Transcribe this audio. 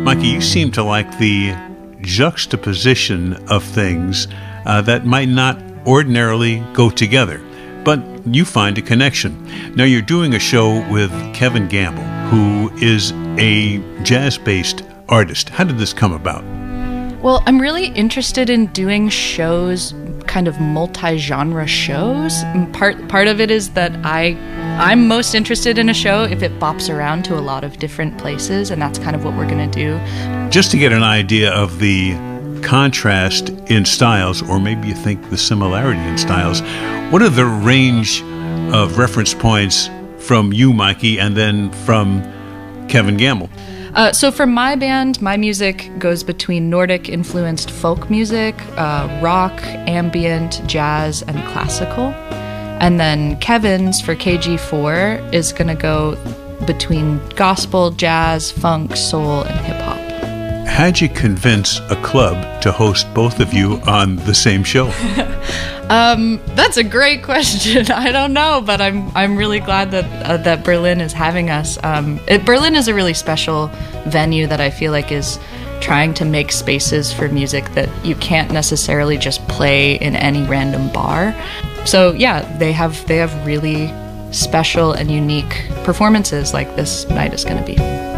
Mikey, you seem to like the juxtaposition of things that might not ordinarily go together, but you find a connection. Now, you're doing a show with Kevin Gamble, who is a jazz-based artist. How did this come about? Well, I'm really interested in doing shows, kind of multi-genre shows. And part of it is that I'm most interested in a show if it bops around to a lot of different places, and that's kind of what we're going to do. Just to get an idea of the contrast in styles, or maybe you think the similarity in styles, what are the range of reference points from you, Mikey, and then from Kevin Gamble? So for my band, my music goes between Nordic-influenced folk music, rock, ambient, jazz, and classical. And then Kevin's, for KG4, is going to go between gospel, jazz, funk, soul, and hip-hop. How'd you convince a club to host both of you on the same show? That's a great question. I don't know, but I'm really glad that Berlin is having us. Berlin is a really special venue that I feel like is trying to make spaces for music that you can't necessarily just play in any random bar. So yeah, they have really special and unique performances like this night is going to be.